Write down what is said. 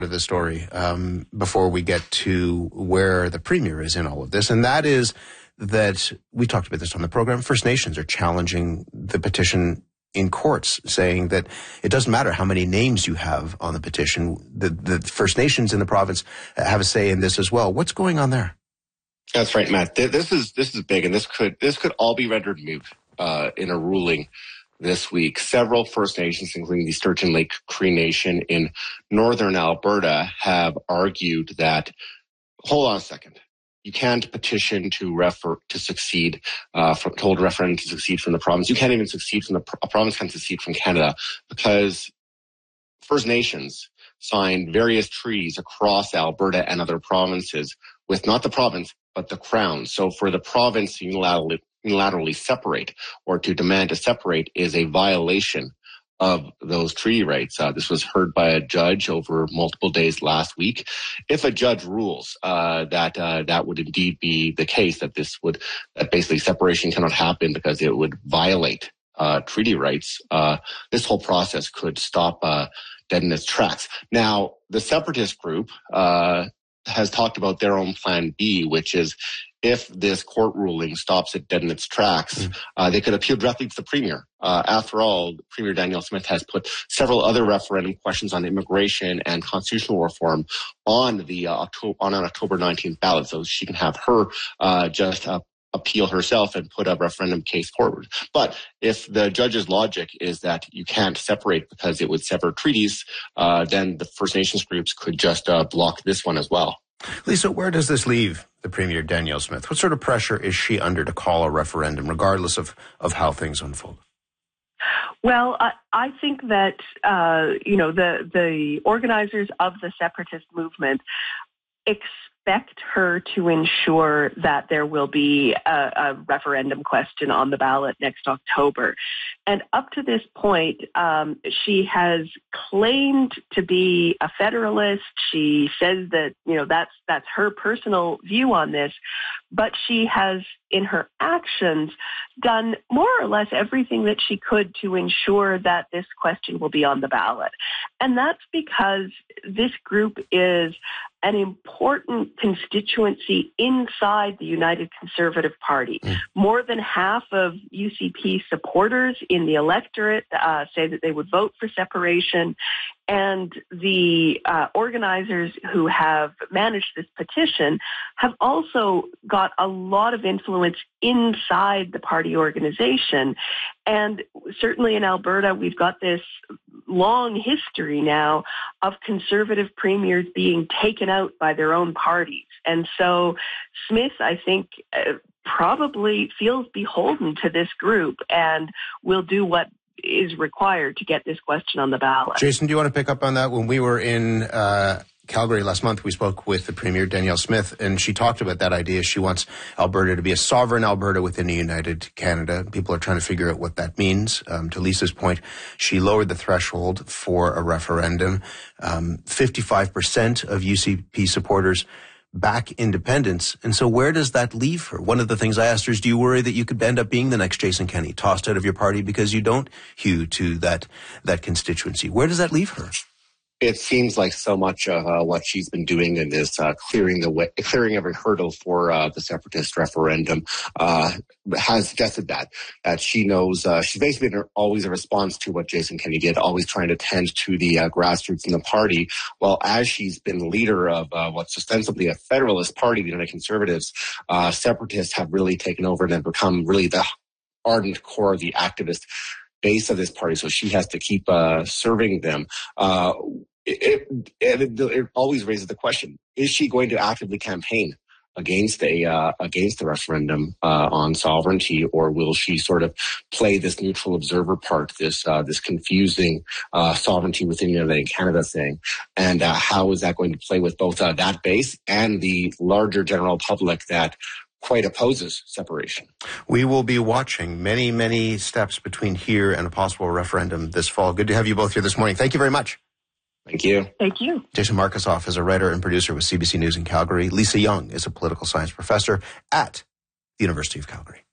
of the story before we get to where the Premier is in all of this, and that is that we talked about this on the program. First Nations are challenging the petition in courts, saying that it doesn't matter how many names you have on the petition. The First Nations in the province have a say in this as well. What's going on there? That's right, Matt. This is big, and this could all be rendered moot in a ruling this week. Several First Nations, including the Sturgeon Lake Cree Nation in northern Alberta, have argued that, hold on a second, you can't petition to succeed, to hold a referendum to succeed from the province. You can't even succeed from a province can't succeed from Canada, because First Nations signed various treaties across Alberta and other provinces with not the province, but the Crown. So for the province to unilaterally separate or to demand to separate is a violation of those treaty rights. This was heard by a judge over multiple days last week. If a judge rules that would indeed be the case, that basically separation cannot happen because it would violate treaty rights, this whole process could stop dead in its tracks. Now, the separatist group has talked about their own plan B, which is if this court ruling stops it dead in its tracks, they could appeal directly to the Premier. After all, Premier Danielle Smith has put several other referendum questions on immigration and constitutional reform on an October 19th ballot, so she can have her appeal herself and put a referendum case forward. But if the judge's logic is that you can't separate because it would sever treaties, then the First Nations groups could just block this one as well. Lisa, where does this leave the Premier Danielle Smith? What sort of pressure is she under to call a referendum, regardless of how things unfold? Well, I think that, the organizers of the separatist movement expect her to ensure that there will be a referendum question on the ballot next October. And up to this point, she has claimed to be a federalist. She says that, that's her personal view on this, but she has, in her actions, done more or less everything that she could to ensure that this question will be on the ballot. And that's because this group is an important constituency inside the United Conservative Party. More than half of UCP supporters in the electorate say that they would vote for separation. And the organizers who have managed this petition have also got a lot of influence inside the party organization. And certainly in Alberta, we've got this long history now of conservative premiers being taken out by their own parties. And so Smith, I think, probably feels beholden to this group and will do what is required to get this question on the ballot. Jason, do you want to pick up on that? When we were in Calgary last month, we spoke with the Premier, Danielle Smith, and she talked about that idea. She wants Alberta to be a sovereign Alberta within a united Canada. People are trying to figure out what that means. To Lisa's point, she lowered the threshold for a referendum. 55% of UCP supporters back independence. And so where does that leave her? One of the things I asked her is, do you worry that you could end up being the next Jason Kenney, tossed out of your party because you don't hew to that constituency? Where does that leave her? It seems like so much of what she's been doing in this clearing every hurdle for the separatist referendum has suggested that she knows she's basically been always a response to what Jason Kenney did, always trying to tend to the grassroots in the party. Well, as she's been leader of what's ostensibly a federalist party, the United Conservatives, separatists have really taken over and have become really the ardent core of the activist base of this party. So she has to keep serving them. It always raises the question: is she going to actively campaign against the referendum on sovereignty, or will she sort of play this neutral observer part, this confusing sovereignty within United Canada thing? And how is that going to play with both that base and the larger general public that quite opposes separation? We will be watching many, many steps between here and a possible referendum this fall. Good to have you both here this morning. Thank you very much. Thank you. Thank you. Jason Markusoff is a writer and producer with CBC News in Calgary. Lisa Young is a political science professor at the University of Calgary.